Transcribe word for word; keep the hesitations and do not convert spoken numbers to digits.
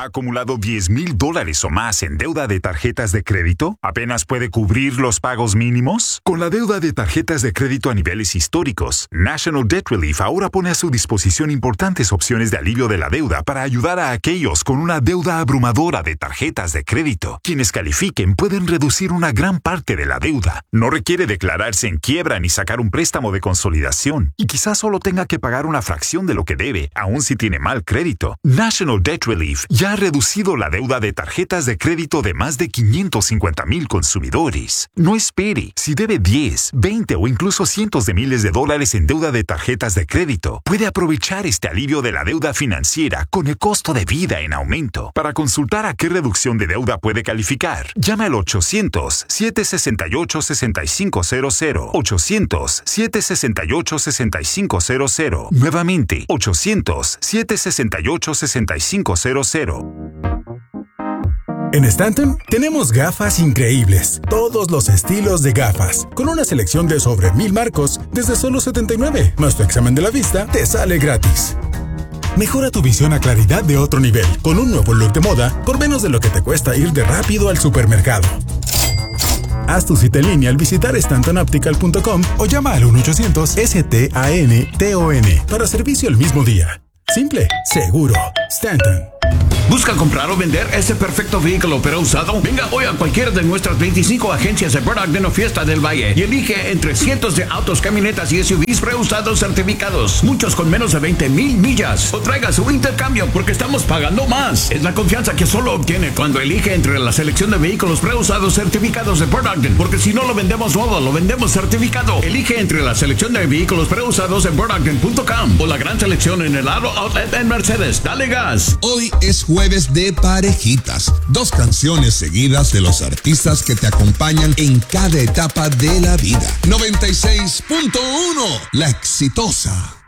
acumulado diez mil dólares o más en deuda de tarjetas de crédito? ¿Apenas puede cubrir los pagos mínimos? Con la deuda de tarjetas de crédito a niveles históricos, National Debt Relief ahora pone a su disposición importantes opciones de alivio de la deuda para ayudar a aquellos con una deuda abrumadora de tarjetas de crédito. Quienes califiquen pueden reducir una gran parte de la deuda. No requiere declararse en quiebra ni sacar un préstamo de consolidación, y quizás solo tenga que pagar una fracción de lo que debe, aun si tiene mal crédito. National Debt Relief ya ha reducido la deuda de tarjetas de crédito de más de quinientos cincuenta mil consumidores. No espere. Si debe diez, veinte o incluso cientos de miles de dólares en deuda de tarjetas de crédito, puede aprovechar este alivio de la deuda financiera con el costo de vida en aumento. Para consultar a qué reducción de deuda puede calificar, llame al ochocientos, siete seis ocho, seis cinco cero cero. ochocientos, siete seis ocho, seis cinco cero cero. Nuevamente, ochocientos, siete seis ocho, seis cinco cero cero. En Stanton tenemos gafas increíbles, todos los estilos de gafas, con una selección de sobre mil marcos desde solo setenta y nueve, más tu examen de la vista te sale gratis. Mejora tu visión a claridad de otro nivel, con un nuevo look de moda por menos de lo que te cuesta ir de rápido al supermercado. Haz tu cita en línea al visitar stanton optical punto com o llama al uno ochocientos S T A N T O N para servicio el mismo día. Simple, seguro. Stanton. ¿Busca comprar o vender ese perfecto vehículo pero usado? Venga hoy a cualquiera de nuestras veinticinco agencias de Burt Ogden o Fiesta del Valle y elige entre cientos de autos, camionetas y S U Vs preusados certificados, muchos con menos de veinte mil millas. O traiga su intercambio porque estamos pagando más. Es la confianza que solo obtiene cuando elige entre la selección de vehículos preusados certificados de Burt Ogden, porque si no lo vendemos nuevo, lo vendemos certificado. Elige entre la selección de vehículos preusados en burt ogden punto com o la gran selección en el Aro Outlet en Mercedes. Dale gas. Hoy es jueves de parejitas, dos canciones seguidas de los artistas que te acompañan en cada etapa de la vida. noventa y seis punto uno, La Exitosa.